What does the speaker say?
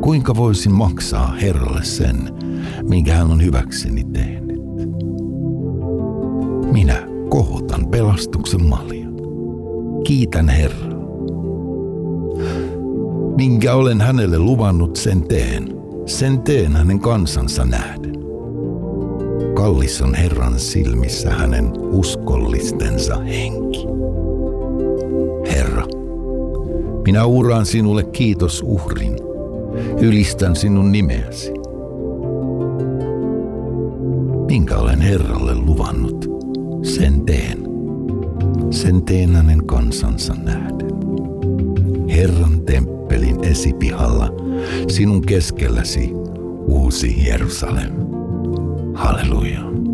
kuinka voisin maksaa Herralle sen, minkä hän on hyväkseni tehnyt? Minä kohotan pelastuksen maljan. Kiitän Herraa. Minkä olen hänelle luvannut, sen teen hänen kansansa nähden. Kallis on Herran silmissä hänen uskollistensa henki. Herra, minä uhraan sinulle kiitosuhrin, ylistän sinun nimeäsi. Minkä olen Herralle luvannut, sen teen hänen kansansa nähden. Herran temppelin esipihalla, sinun keskelläsi uusi Jerusalem. Halleluja.